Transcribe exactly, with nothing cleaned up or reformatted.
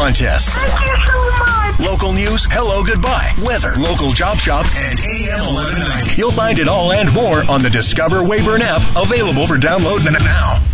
contests. Thank you so much. Local news, hello, goodbye, weather, local job shop, and A M eleven ninety. You'll find it all and more on the Discover Wayburn app, available for download now.